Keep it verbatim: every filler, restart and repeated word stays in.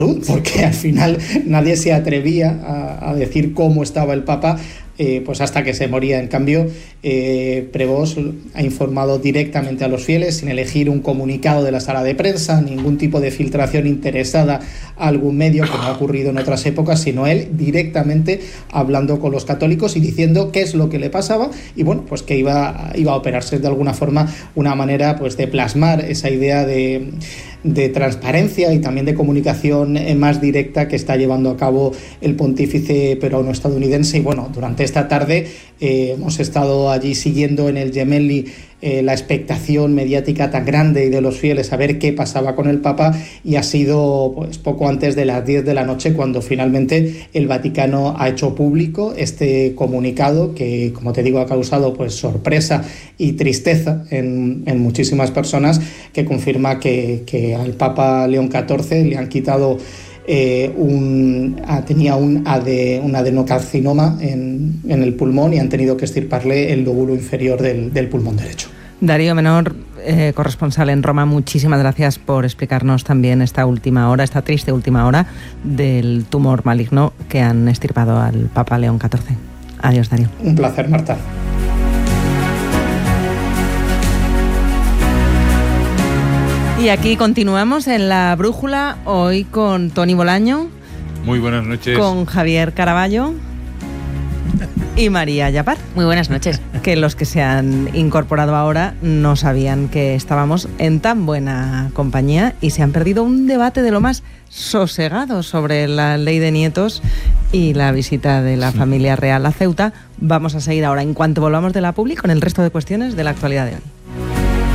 porque al final nadie se atrevía a, a decir cómo estaba el Papa, eh, pues hasta que se moría. En cambio, eh, Prevost ha informado directamente a los fieles, sin elegir un comunicado de la sala de prensa, ningún tipo de filtración interesada a algún medio, como ha ocurrido en otras épocas, sino él directamente hablando con los católicos y diciendo qué es lo que le pasaba y bueno, pues que iba, iba a operarse de alguna forma, una manera pues de plasmar esa idea de de transparencia y también de comunicación más directa que está llevando a cabo el pontífice peruano estadounidense. Y bueno, durante esta tarde eh, hemos estado allí siguiendo en el Gemelli eh, la expectación mediática tan grande y de los fieles a ver qué pasaba con el Papa, y ha sido pues poco antes de las diez de la noche cuando finalmente el Vaticano ha hecho público este comunicado que, como te digo, ha causado pues sorpresa y tristeza en, en muchísimas personas, que confirma que, que al Papa León catorce le han quitado eh, un tenía un, ade, un adenocarcinoma en, en el pulmón y han tenido que extirparle el lóbulo inferior del, del pulmón derecho. Darío Menor, eh, corresponsal en Roma, muchísimas gracias por explicarnos también esta última hora, esta triste última hora del tumor maligno que han extirpado al Papa León catorce. Adiós, Darío. Un placer, Marta. Y aquí continuamos en La Brújula, hoy con Toni Bolaño. Muy buenas noches. Con Javier Caraballo y María Yapar. Muy buenas noches. Que los que se han incorporado ahora no sabían que estábamos en tan buena compañía y se han perdido un debate de lo más sosegado sobre la ley de nietos y la visita de la familia real a Ceuta. Vamos a seguir ahora, en cuanto volvamos de la publi, con el resto de cuestiones de la actualidad de hoy.